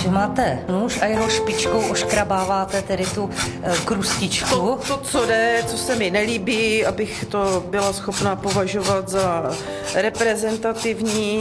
Vy máte nůž a jeho špičkou oškrabáváte tedy tu krustičku. To, co jde, co se mi nelíbí, abych to byla schopná považovat za reprezentativní.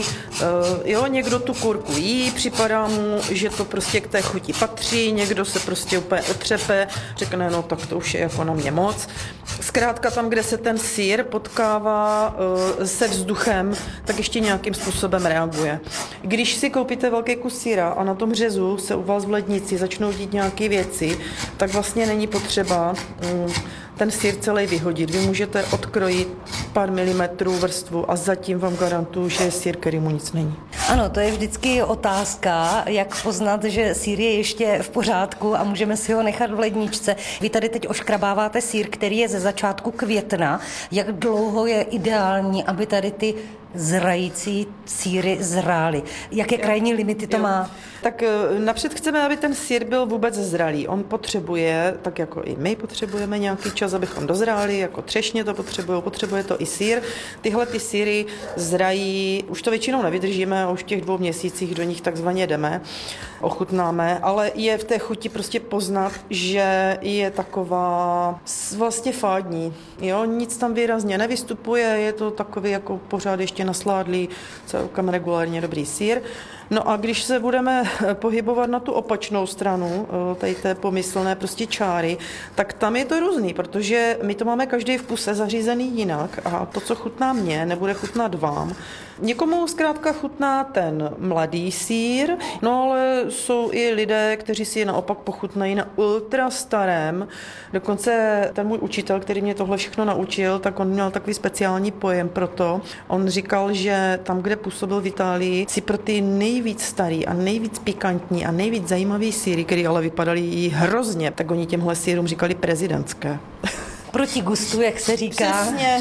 Někdo tu kurku jí, připadá mu, že to prostě k té chuti patří, někdo se prostě úplně otřepe, řekne, no tak to už je jako na mě moc. Zkrátka tam, kde se ten sýr potkává se vzduchem, tak ještě nějakým způsobem reaguje. Když si koupíte velký kus sýra a na tom řezu se u vás v lednici začnou dít nějaké věci, tak vlastně není potřeba ten sýr celý vyhodit. Vy můžete odkrojit pár milimetrů vrstvu a zatím vám garantuju, že je sýr, kterýmu nic není. Ano, to je vždycky otázka, jak poznat, že sýr je ještě v pořádku a můžeme si ho nechat v ledničce. Vy tady teď oškrabáváte sýr, který je ze začátku května. Jak dlouho je ideální, aby tady ty zrající sýry zrály? Jaké krajní limity to má? Tak napřed chceme, aby ten sýr byl vůbec zralý. On potřebuje, tak jako i my potřebujeme nějaký čas, abychom dozráli, jako třešně to potřebuje to i sýr. Tyhle ty sýry zrají, už to většinou nevydržíme a už v těch 2 měsících do nich takzvaně jdeme, ochutnáme, ale je v té chuti prostě poznat, že je taková vlastně fádní. Jo? Nic tam výrazně nevystupuje, je to takový jako pořád ještě nasládlý, celkem regulárně dobrý sýr. No a když se budeme pohybovat na tu opačnou stranu, tady té pomyslné prostě čáry, tak tam je to různý, protože my to máme každý v puse zařízený jinak a to, co chutná mně, nebude chutnat vám. Někomu zkrátka chutná ten mladý sýr, no ale jsou i lidé, kteří si je naopak pochutnají na ultra starém. Dokonce ten můj učitel, který mě tohle všechno naučil, tak on měl takový speciální pojem pro to. On říkal, že tam, kde působil v Itálii, si pro ty nejvíc starý a nejvíc pikantní a nejvíc zajímavý sýry, který ale vypadaly hrozně, tak oni těmhle sýrům říkali prezidentské. Proti gustu, jak se říká. Přesně.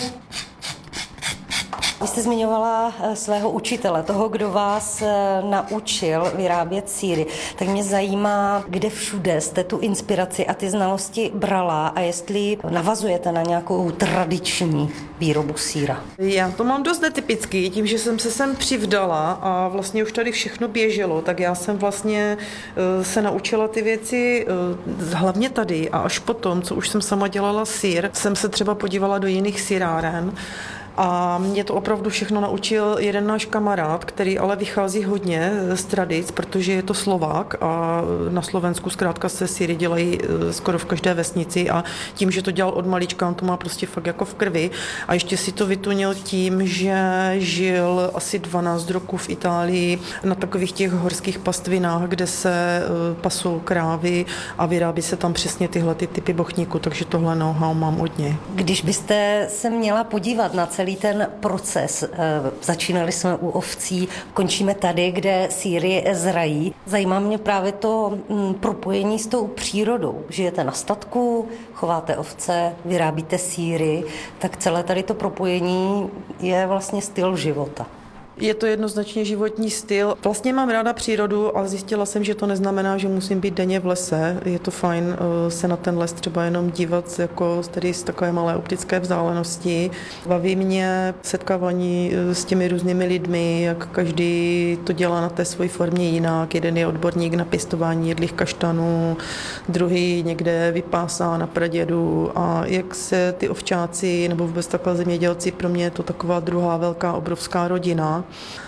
Vy jste zmiňovala svého učitele, toho, kdo vás naučil vyrábět sýry. Tak mě zajímá, kde všude jste tu inspiraci a ty znalosti brala a jestli navazujete na nějakou tradiční výrobu sýra. Já to mám dost netypický, tím, že jsem se sem přivdala a vlastně už tady všechno běželo, tak já jsem vlastně se naučila ty věci hlavně tady a až potom, co už jsem sama dělala sýr, jsem se třeba podívala do jiných syráren. A mě to opravdu všechno naučil jeden náš kamarád, který ale vychází hodně z tradic, protože je to Slovák a na Slovensku zkrátka se sýry dělají skoro v každé vesnici a tím, že to dělal od malička, on to má prostě fakt jako v krvi a ještě si to vytunil tím, že žil asi 12 roků v Itálii na takových těch horských pastvinách, kde se pasou krávy a vyrábí se tam přesně tyhle typy bochníku, takže tohle know-how mám od něj. Když byste se měla podívat na celý ten proces, začínali jsme u ovcí, končíme tady, kde sýry zrají. Zajímá mě právě to propojení s tou přírodou. Žijete na statku, chováte ovce, vyrábíte sýry, tak celé tady to propojení je vlastně styl života. Je to jednoznačně životní styl. Vlastně mám ráda přírodu a zjistila jsem, že to neznamená, že musím být denně v lese. Je to fajn se na ten les třeba jenom dívat jako tady z takové malé optické vzdálenosti. Baví mě setkávání s těmi různými lidmi, jak každý to dělá na té své formě jinak. Jeden je odborník na pěstování jedlých kaštanů, druhý někde vypásá na pradědu a jak se ty ovčáci nebo vůbec takhle zemědělci, pro mě je to taková druhá velká obrovská rodina.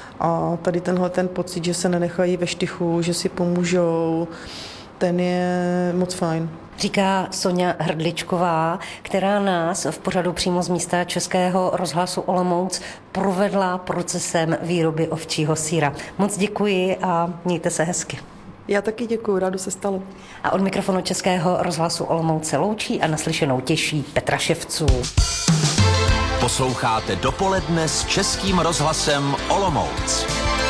A tady ten pocit, že se nenechají ve štychu, že si pomůžou, ten je moc fajn. Říká Soňa Hrdličková, která nás v pořadu přímo z místa Českého rozhlasu Olomouc provedla procesem výroby ovčího sýra. Moc děkuji a mějte se hezky. Já taky děkuji, rádu se stalo. A od mikrofonu Českého rozhlasu Olomouc se loučí a naslyšenou těší Petra Ševců. Posloucháte Dopoledne s Českým rozhlasem Olomouc.